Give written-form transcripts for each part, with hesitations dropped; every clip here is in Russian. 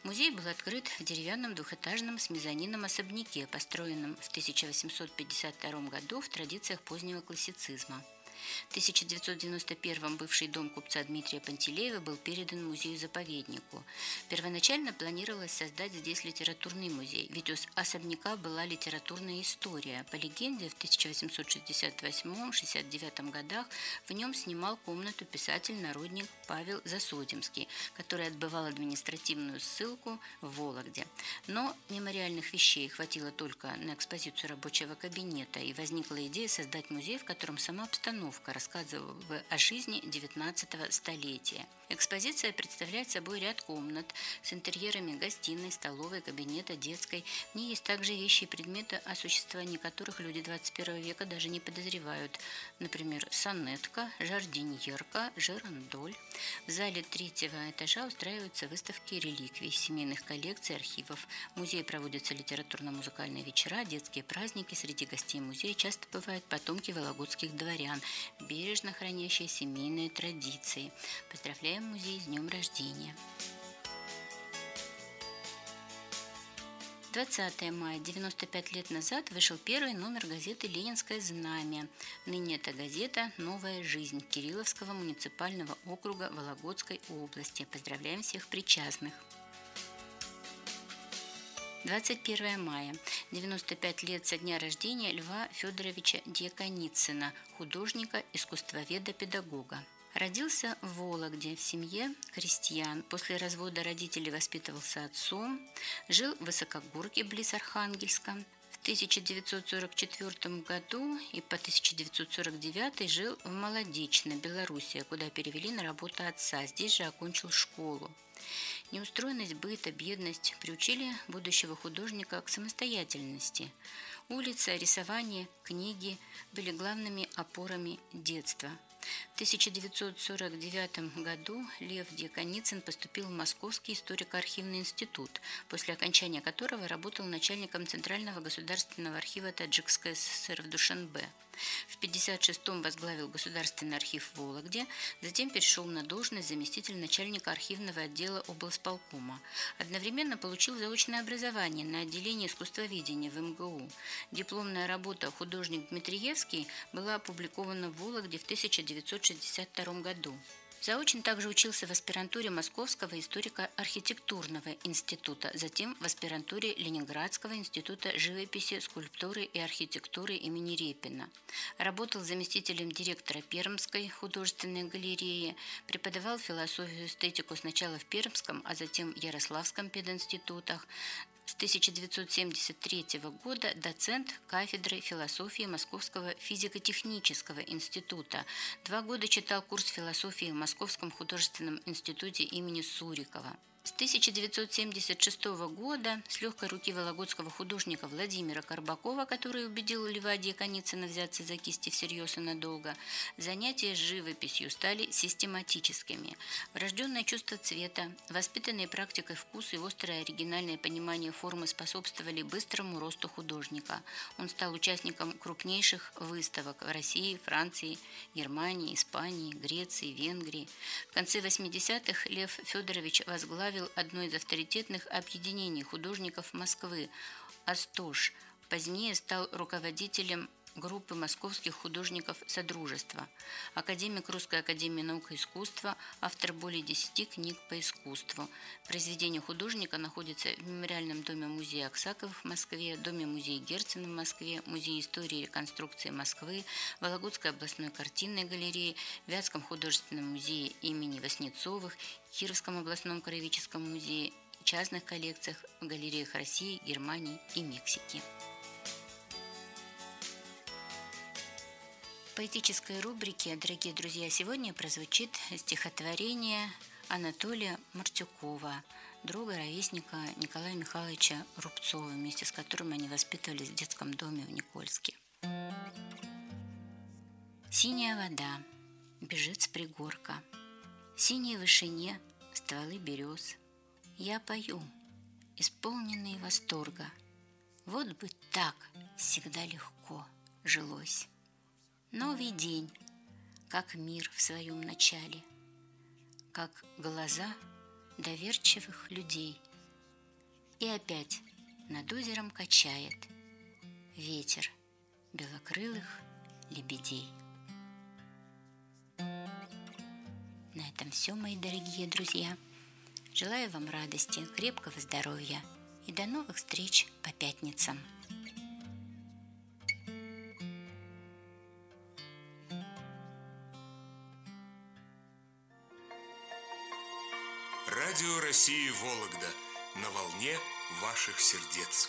Музей был открыт в деревянном двухэтажном с мезонином особняке, построенном в 1852 году в традициях позднего классицизма. В 1991 бывший дом купца Дмитрия Пантелеева был передан музею-заповеднику. Первоначально планировалось создать здесь литературный музей, ведь у особняка была литературная история. По легенде, в 1868-69 годах в нем снимал комнату писатель-народник Павел Засодимский, который отбывал административную ссылку в Вологде. Но мемориальных вещей хватило только на экспозицию рабочего кабинета, и возникла идея создать музей, в котором сама обстановка рассказывала бы о жизни XIX столетия. Экспозиция представляет собой ряд комнат с интерьерами гостиной, столовой, кабинета, детской. В ней есть также вещи и предметы, о существовании которых люди 21 века даже не подозревают. Например, сонетка, жардиньерка, жерандоль. В зале третьего этажа устраиваются выставки реликвий, семейных коллекций, архивов. В музее проводятся литературно-музыкальные вечера, детские праздники. Среди гостей музея часто бывают потомки вологодских дворян, бережно хранящие семейные традиции. Поздравляем музей с днем рождения! 20 мая, 95 лет назад, вышел первый номер газеты «Ленинское знамя». Ныне эта газета «Новая жизнь» Кирилловского муниципального округа Вологодской области. Поздравляем всех причастных! 21 мая. 95 лет со дня рождения Льва Федоровича Дьяконицына, художника, искусствоведа, педагога. Родился в Вологде в семье крестьян. После развода родителей воспитывался отцом. Жил в Высокогорке близ Архангельска. В 1944 году и по 1949 жил в Молодечно, Белоруссия, куда перевели на работу отца. Здесь же окончил школу. Неустроенность быта, бедность приучили будущего художника к самостоятельности. Улица, рисование, книги были главными опорами детства. В 1949 году Лев Дьяконицын поступил в Московский историко-архивный институт, после окончания которого работал начальником Центрального государственного архива Таджикской ССР в Душанбе. В 1956-м возглавил Государственный архив в Вологде, затем перешел на должность заместителя начальника архивного отдела облсполкома. Одновременно получил заочное образование на отделении искусствоведения в МГУ. Дипломная работа «Художник Дмитриевский» была опубликована в Вологде в 1962 году. Заочно также учился в аспирантуре Московского историко-архитектурного института, затем в аспирантуре Ленинградского института живописи, скульптуры и архитектуры имени Репина. Работал заместителем директора Пермской художественной галереи, преподавал философию и эстетику сначала в Пермском, а затем в Ярославском пединститутах. С 1973 года доцент кафедры философии Московского физико-технического института. 2 года читал курс философии в Московском художественном институте имени Сурикова. С 1976 года с легкой руки вологодского художника Владимира Карбакова, который убедил Льва Дьяконицына взяться за кисти всерьез и надолго, занятия живописью стали систематическими. Врожденное чувство цвета, воспитанные практикой вкус и острое оригинальное понимание формы способствовали быстрому росту художника. Он стал участником крупнейших выставок в России, Франции, Германии, Испании, Греции, Венгрии. В конце 80-х Лев Федорович возглавил одно из авторитетных объединений художников Москвы «Астож». Позднее стал руководителем группы московских художников Содружества. Академик Русской академии наук и искусства, автор более 10 книг по искусству. Произведения художника находятся в Мемориальном доме музея Аксаковых в Москве, Доме-музея Герцена в Москве, Музее истории и реконструкции Москвы, Вологодской областной картинной галерее, Вятском художественном музее имени Васнецовых, Кировском областном краеведческом музее, частных коллекциях в галереях России, Германии и Мексики. В поэтической рубрике, дорогие друзья, сегодня прозвучит стихотворение Анатолия Мартюкова, друга, ровесника Николая Михайловича Рубцова, вместе с которым они воспитывались в детском доме в Никольске. Синяя вода бежит с пригорка, в синей вышине стволы берез. Я пою, исполненный восторга, вот бы так всегда легко жилось. Новый день, как мир в своем начале, как глаза доверчивых людей И опять над озером качает ветер белокрылых лебедей. На этом все, мои дорогие друзья. Желаю вам радости, крепкого здоровья и до новых встреч по пятницам. Радио России Вологда на волне ваших сердец.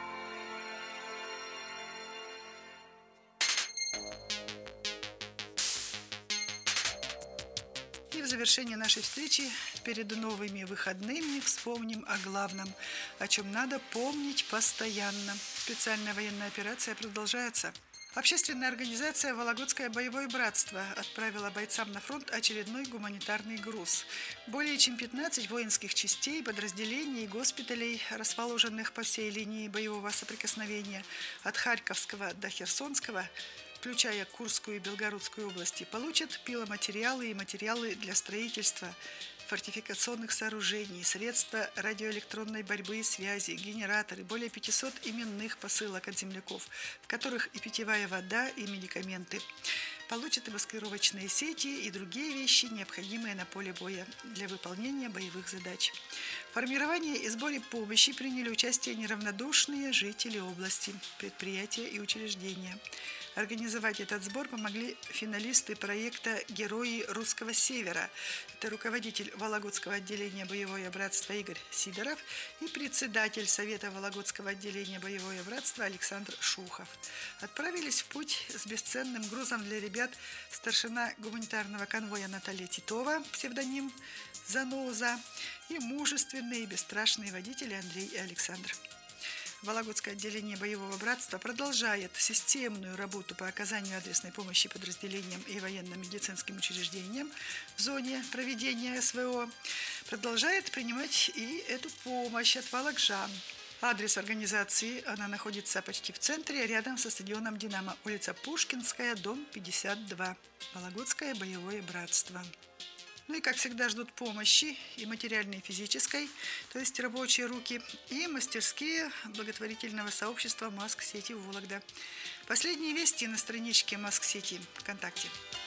И в завершении нашей встречи перед новыми выходными вспомним о главном, о чем надо помнить постоянно. Специальная военная операция продолжается. Общественная организация «Вологодское боевое братство» отправила бойцам на фронт очередной гуманитарный груз. Более чем 15 воинских частей, подразделений и госпиталей, расположенных по всей линии боевого соприкосновения от Харьковского до Херсонского, включая Курскую и Белгородскую области, получат пиломатериалы и материалы для строительства фортификационных сооружений, средства радиоэлектронной борьбы и связи, генераторы, более 500 именных посылок от земляков, в которых и питьевая вода, и медикаменты. Получат и маскировочные сети, и другие вещи, необходимые на поле боя для выполнения боевых задач. В формировании и сборе помощи приняли участие неравнодушные жители области, предприятия и учреждения. Организовать этот сбор помогли финалисты проекта «Герои Русского Севера». Это руководитель Вологодского отделения «Боевое братство» Игорь Сидоров и председатель Совета Вологодского отделения «Боевое братство» Александр Шухов. Отправились в путь с бесценным грузом для ребят старшина гуманитарного конвоя Наталья Титова, псевдоним Заноза, и мужественные и бесстрашные водители Андрей и Александр. Вологодское отделение боевого братства продолжает системную работу по оказанию адресной помощи подразделениям и военно-медицинским учреждениям в зоне проведения СВО. Продолжает принимать и эту помощь от волокжан. Адрес организации, она находится почти в центре, рядом со стадионом «Динамо», улица Пушкинская, дом 52. Вологодское боевое братство. Ну и, как всегда, ждут помощи и материальной, и физической, то есть рабочие руки, и мастерские благотворительного сообщества «Маск-сети» Вологда. Последние вести на страничке «Маск-сети» ВКонтакте.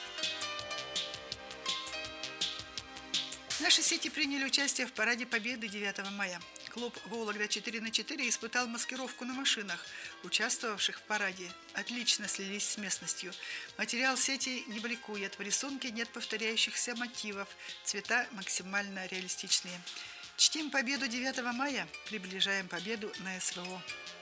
Наши сети приняли участие в параде Победы 9 мая. Клуб «Вологда 4×4» испытал маскировку на машинах, участвовавших в параде. Отлично слились с местностью. Материал сети не бликует, в рисунке нет повторяющихся мотивов, цвета максимально реалистичные. Чтим победу 9 мая, приближаем победу на СВО.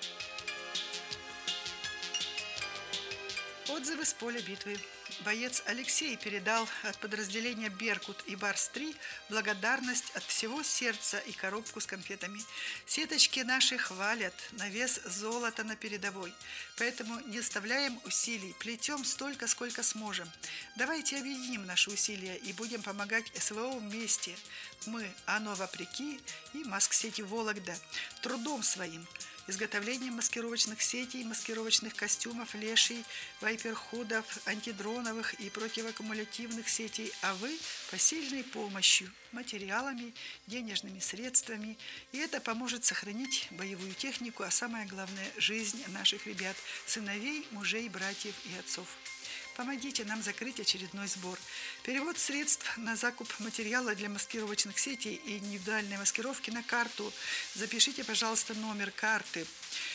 Отзывы с поля битвы. Боец Алексей передал от подразделения «Беркут» и «Барс-3» благодарность от всего сердца и коробку с конфетами. Сеточки наши хвалят, на вес золота на передовой. Поэтому не оставляем усилий, плетем столько, сколько сможем. Давайте объединим наши усилия и будем помогать СВО вместе. Мы, оно вопреки, и Маск-сети Вологда. Трудом своим. Изготовлением маскировочных сетей, маскировочных костюмов, лешей, вайперходов, антидроновых и противоаккумулятивных сетей, а вы посильной помощью, материалами, денежными средствами. И это поможет сохранить боевую технику, а самое главное – жизнь наших ребят, сыновей, мужей, братьев и отцов. Помогите нам закрыть очередной сбор. Перевод средств на закуп материала для маскировочных сетей и индивидуальной маскировки на карту. Запишите, пожалуйста, номер карты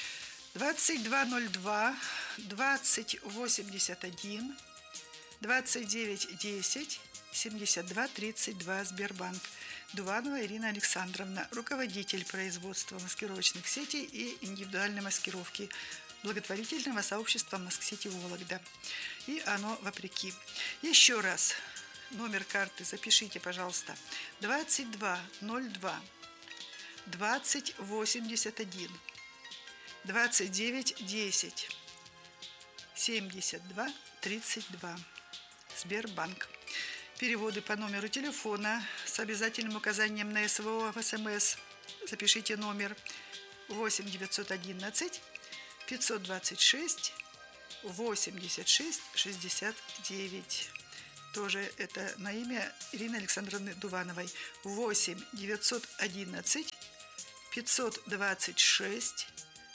2202 2081 2910 72 32 Сбербанк. Дуванова Ирина Александровна, руководитель производства маскировочных сетей и индивидуальной маскировки благотворительного сообщества Маск-сети Вологда. И оно вопреки. Еще раз номер карты запишите, пожалуйста. 2202 2081 2910 72 32 Сбербанк. Переводы по номеру телефона с обязательным указанием на СВО в СМС. Запишите номер 8 911 526 86 69. Тоже это на имя Ирины Александровны Дувановой. 8 911 526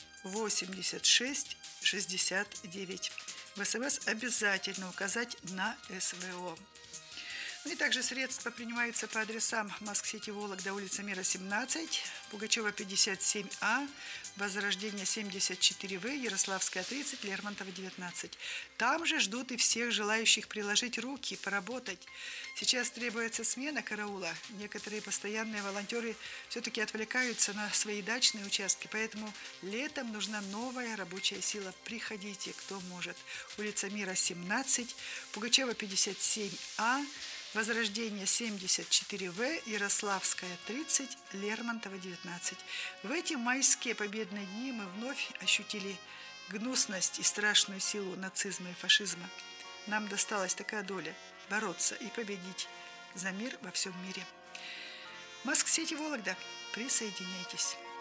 86 69. В СМС обязательно указать на СВО. Ну и также средства принимаются по адресам Москсити Вологда, улица Мира, 17, Пугачева, 57А, Возрождение, 74В, Ярославская, 30, Лермонтова, 19. Там же ждут и всех желающих приложить руки, поработать. Сейчас требуется смена караула. Некоторые постоянные волонтеры все-таки отвлекаются на свои дачные участки, поэтому летом нужна новая рабочая сила. Приходите, кто может. Улица Мира, 17, Пугачева, 57А, Возрождение, 74В, Ярославская, 30, Лермонтова, 19. В эти майские победные дни мы вновь ощутили гнусность и страшную силу нацизма и фашизма. Нам досталась такая доля – бороться и победить за мир во всем мире. Москсити Вологда, присоединяйтесь.